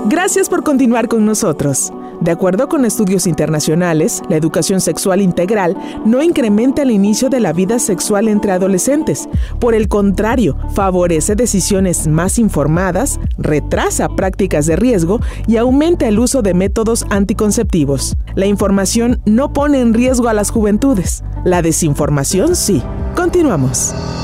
Gracias por continuar con nosotros. De acuerdo con estudios internacionales, la educación sexual integral no incrementa el inicio de la vida sexual entre adolescentes. Por el contrario, favorece decisiones más informadas, retrasa prácticas de riesgo y aumenta el uso de métodos anticonceptivos. La información no pone en riesgo a las juventudes. La desinformación sí. Continuamos.